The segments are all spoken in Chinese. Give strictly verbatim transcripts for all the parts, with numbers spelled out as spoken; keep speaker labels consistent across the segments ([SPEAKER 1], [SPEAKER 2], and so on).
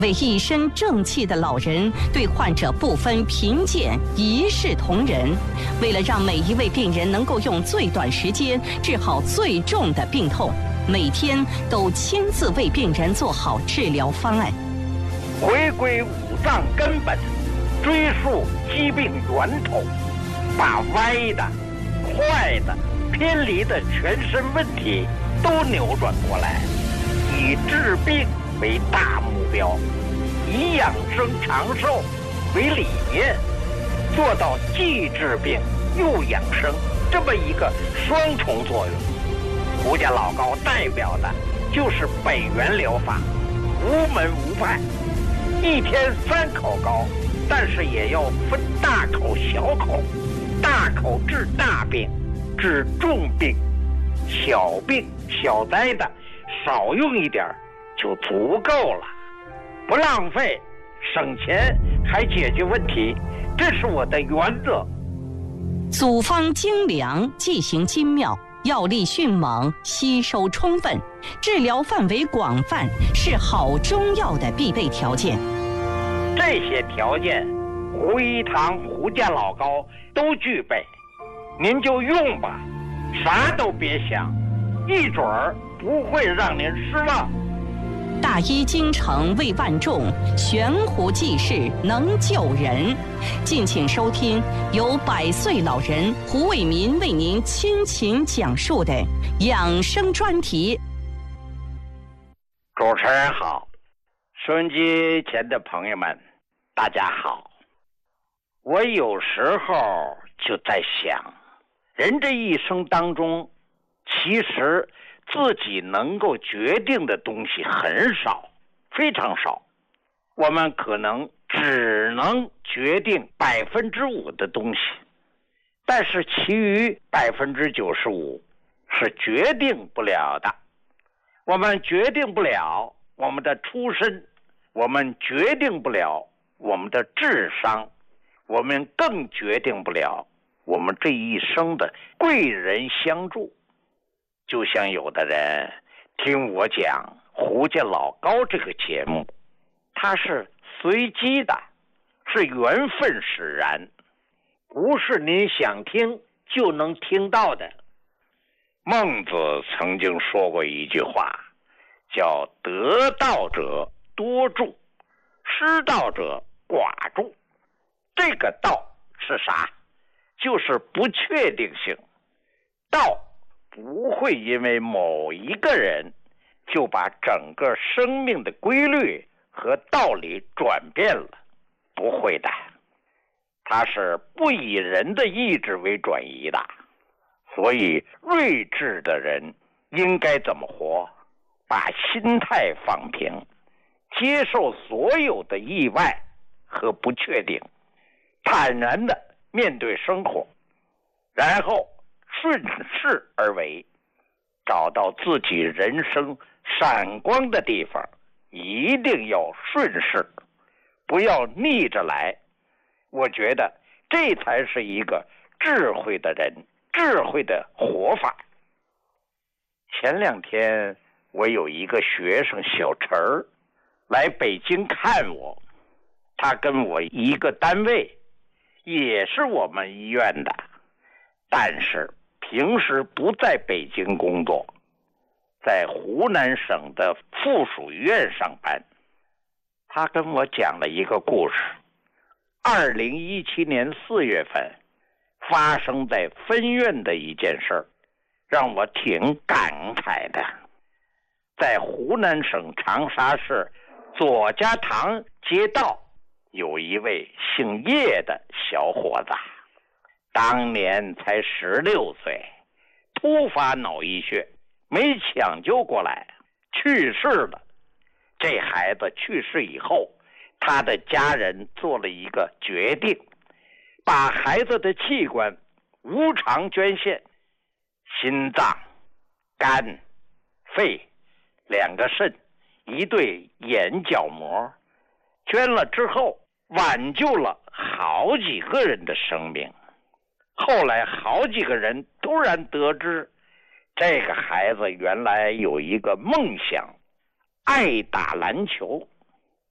[SPEAKER 1] 为一身正气的老人对患者不分贫贱，一视同仁。为了让每一位病人能够用最短时间治好最重的病痛，每天都亲自为病人做好治疗方案。
[SPEAKER 2] 回归五脏根本，追溯疾病源头，把歪的、坏的、偏离的全身问题都扭转过来，以治病为大目标，以养生长寿为理念，做到既治病又养生这么一个双重作用。胡家老高代表的就是北元疗法，无门无派，一天三口高，但是也要分大口小口，大口治大病，治重病，小病小灾的少用一点就足够了，不浪费，省钱还解决问题，这是我的原则。
[SPEAKER 1] 组方精良，剂型精妙，药力迅猛，吸收充分，治疗范围广泛，是好中药的必备条件。
[SPEAKER 2] 这些条件，胡一堂、胡家老高都具备，您就用吧，啥都别想，一准儿不会让您失望。
[SPEAKER 1] 大医精诚为万众，悬壶济世能救人。敬请收听由百岁老人胡伟民为您倾情讲述的养生专题。
[SPEAKER 2] 主持人好，收音机前的朋友们大家好。我有时候就在想，人这一生当中，其实自己能够决定的东西很少，非常少。我们可能只能决定百分之五的东西，但是其余百分之九十五是决定不了的。我们决定不了我们的出身，我们决定不了我们的智商，我们更决定不了我们这一生的贵人相助。就像有的人听我讲胡家老高这个节目，它是随机的，是缘分使然，不是您想听就能听到的。孟子曾经说过一句话，叫得道者多助，失道者寡助。这个道是啥？就是不确定性。道不会因为某一个人就把整个生命的规律和道理转变了，不会的。它是不以人的意志为转移的。所以睿智的人应该怎么活？把心态放平，接受所有的意外和不确定，坦然的面对生活，然后顺势而为，找到自己人生闪光的地方，一定要顺势，不要逆着来。我觉得这才是一个智慧的人，智慧的活法。前两天我有一个学生小陈儿来北京看我，他跟我一个单位，也是我们医院的，但是平时不在北京工作，在湖南省的附属医院上班。他跟我讲了一个故事，二零一七年四月份发生在分院的一件事儿，让我挺感慨的。在湖南省长沙市左家塘街道，有一位姓叶的小伙子，当年才十六岁，突发脑溢血，没抢救过来，去世了。这孩子去世以后，他的家人做了一个决定，把孩子的器官无偿捐献，心脏、肝、肺、两个肾、一对眼角膜，捐了之后挽救了好几个人的生命。后来好几个人突然得知，这个孩子原来有一个梦想，爱打篮球。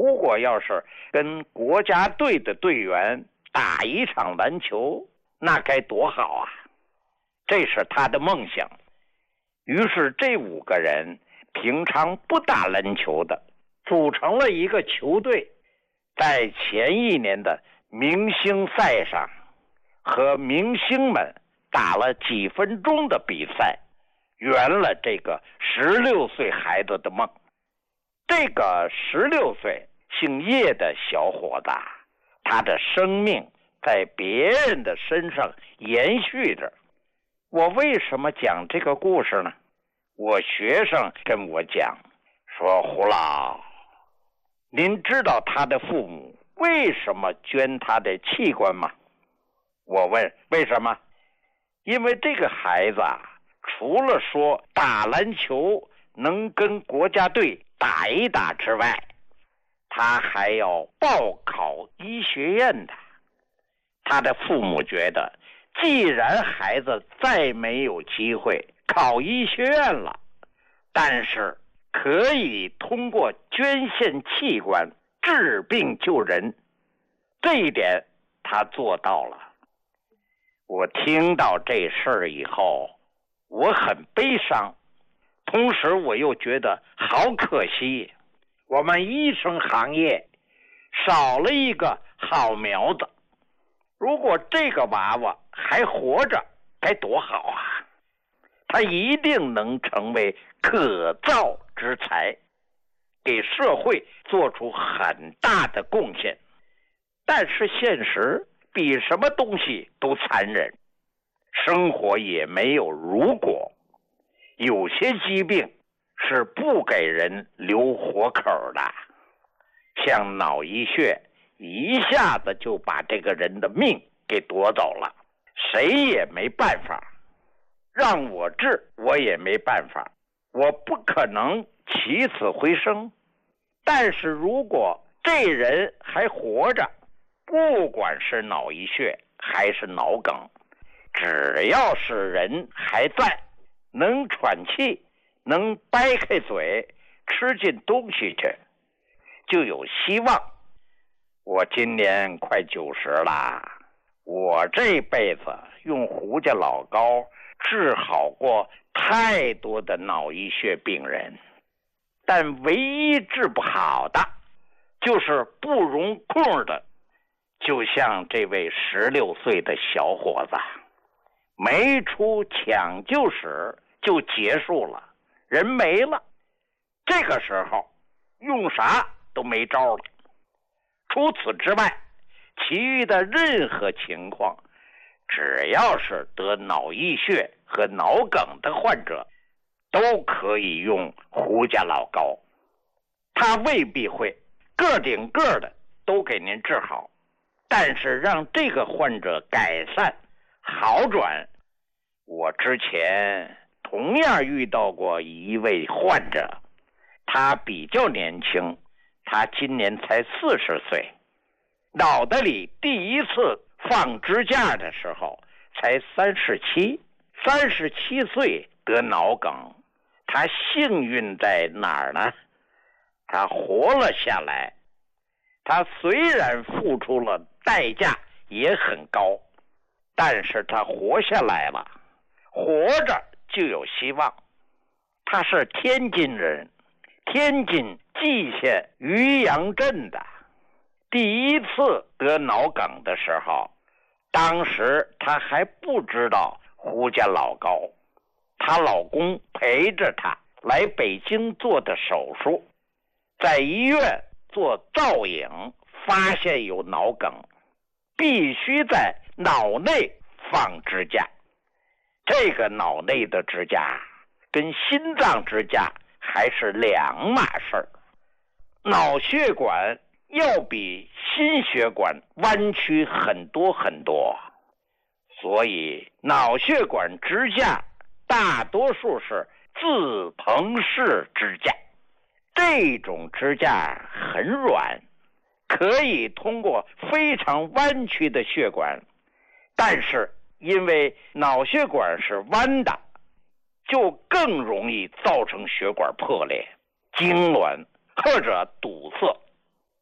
[SPEAKER 2] 如果要是跟国家队的队员打一场篮球，那该多好啊！这是他的梦想。于是这五个人平常不打篮球的，组成了一个球队，在前一年的明星赛上和明星们打了几分钟的比赛，圆了这个十六岁孩子的梦。这个十六岁姓叶的小伙子，他的生命在别人的身上延续着。我为什么讲这个故事呢？我学生跟我讲说，胡老，您知道他的父母为什么捐他的器官吗？我问为什么？因为这个孩子啊，除了说打篮球能跟国家队打一打之外，他还要报考医学院的。他的父母觉得，既然孩子再没有机会考医学院了，但是可以通过捐献器官治病救人，这一点他做到了。我听到这事儿以后，我很悲伤，同时我又觉得好可惜，我们医生行业少了一个好苗子。如果这个娃娃还活着，该多好啊！他一定能成为可造之才，给社会做出很大的贡献。但是现实比什么东西都残忍，生活也没有如果。有些疾病是不给人留活口的，像脑溢血，一下子就把这个人的命给夺走了，谁也没办法。让我治，我也没办法，我不可能起死回生。但是如果这人还活着，不管是脑溢血还是脑梗，只要是人还在，能喘气，能掰开嘴吃进东西去，就有希望。我今年快九十了，我这辈子用胡家老膏治好过太多的脑溢血病人，但唯一治不好的就是不容控的，就像这位十六岁的小伙子，没出抢救室就结束了，人没了。这个时候用啥都没招了。除此之外，其余的任何情况，只要是得脑溢血和脑梗的患者，都可以用胡家老膏。他未必会个顶个的都给您治好，但是让这个患者改善好转。我之前同样遇到过一位患者，他比较年轻，他今年才四十岁，脑袋里第一次放支架的时候才三十七，三十七岁得脑梗。他幸运在哪儿呢？他活了下来。他虽然付出了代价也很高，但是他活下来了，活着就有希望。他是天津人，天津蓟县渔阳镇的。第一次得脑梗的时候，当时她还不知道胡家老膏，她老公陪着她来北京做的手术，在医院做造影，发现有脑梗，必须在脑内放支架。这个脑内的支架跟心脏支架还是两码事儿，脑血管要比心血管弯曲很多很多，所以脑血管支架大多数是自膨式支架。这种支架很软，可以通过非常弯曲的血管，但是因为脑血管是弯的，就更容易造成血管破裂、痉挛或者堵塞。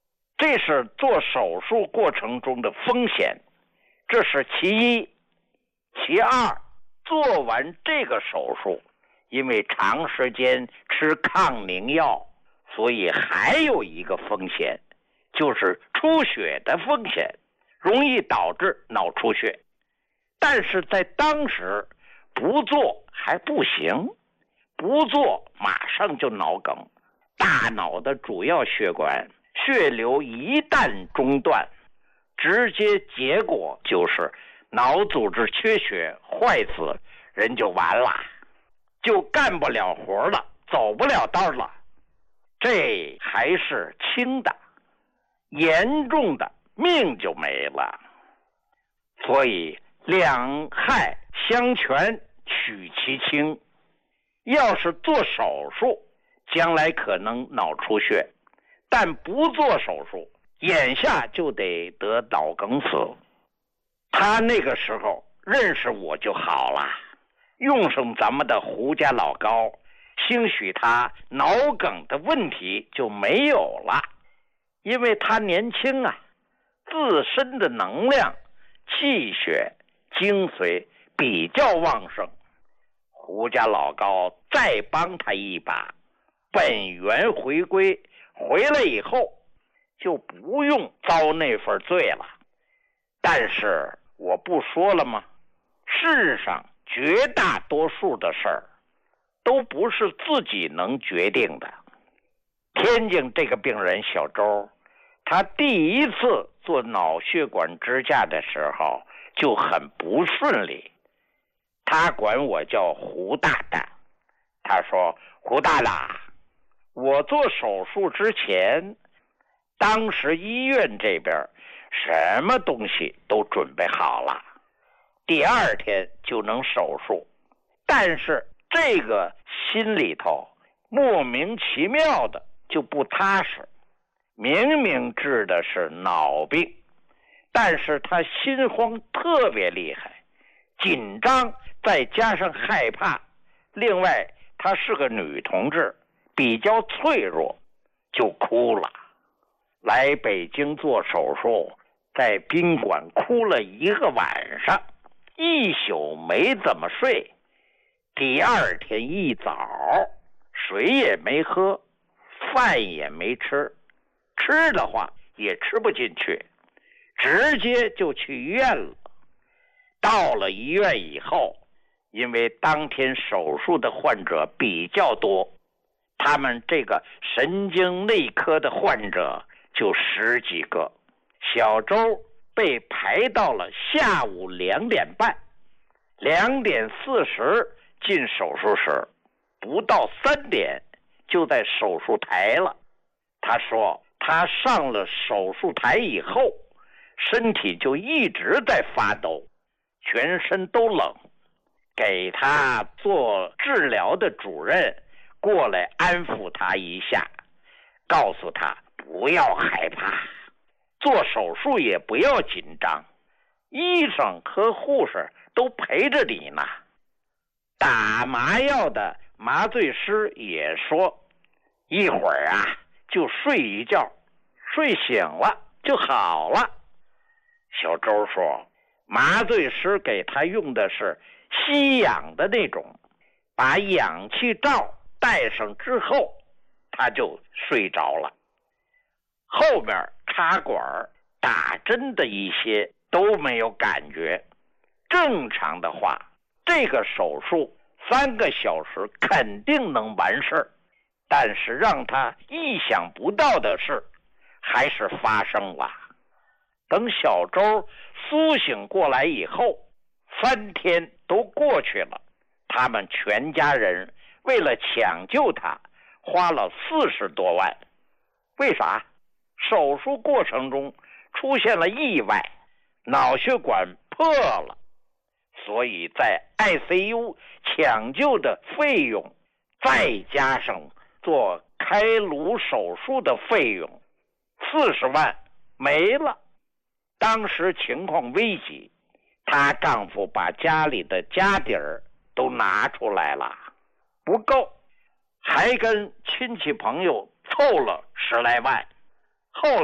[SPEAKER 2] 这是做手术过程中的风险，这是其一。其二，做完这个手术，因为长时间吃抗凝药，所以还有一个风险，就是出血的风险，容易导致脑出血。但是在当时不做还不行，不做马上就脑梗，大脑的主要血管血流一旦中断，直接结果就是脑组织缺血坏死，人就完了，就干不了活了，走不了道了。这还是轻的，严重的命就没了。所以两害相权取其轻，要是做手术将来可能脑出血，但不做手术眼下就得得脑梗死。他那个时候认识我就好了，用上咱们的胡家老高，兴许他脑梗的问题就没有了，因为他年轻啊，自身的能量、气血、精髓比较旺盛。胡家老高再帮他一把，本源回归，回来以后就不用遭那份罪了。但是我不说了吗？世上绝大多数的事儿都不是自己能决定的。天津这个病人小周，他第一次做脑血管支架的时候就很不顺利，他管我叫胡大大。他说：胡大大，我做手术之前，当时医院这边什么东西都准备好了，第二天就能手术，但是这个心里头莫名其妙的就不踏实，明明治的是脑病，但是他心慌特别厉害，紧张再加上害怕，另外她是个女同志，比较脆弱，就哭了。来北京做手术，在宾馆哭了一个晚上，一宿没怎么睡。第二天一早，水也没喝，饭也没吃，吃的话也吃不进去，直接就去医院了。到了医院以后，因为当天手术的患者比较多，他们这个神经内科的患者就十几个，小周被排到了下午两点半，两点四十进手术室，不到三点就在手术台了。他说他上了手术台以后，身体就一直在发抖，全身都冷。给他做治疗的主任过来安抚他一下，告诉他不要害怕，做手术也不要紧张，医生和护士都陪着你呢。打麻药的麻醉师也说，一会儿啊就睡一觉，睡醒了就好了。小周说，麻醉师给他用的是吸氧的那种，把氧气罩戴上之后他就睡着了。后面插管打针的一些都没有感觉，正常的话这个手术三个小时肯定能完事儿。但是让他意想不到的事还是发生了。等小周苏醒过来以后，三天都过去了，他们全家人为了抢救他花了四十多万。为啥？手术过程中出现了意外，脑血管破了，所以在 I C U 抢救的费用，再加上做开颅手术的费用，四十万没了。当时情况危急，她丈夫把家里的家底儿都拿出来了，不够，还跟亲戚朋友凑了十来万。后来